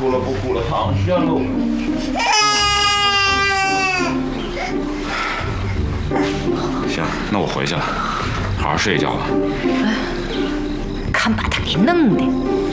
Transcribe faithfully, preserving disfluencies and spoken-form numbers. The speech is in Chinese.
哭了，不哭了，躺下喽。 行，那我回去了，好好睡一觉吧。 哎，看把他给弄的。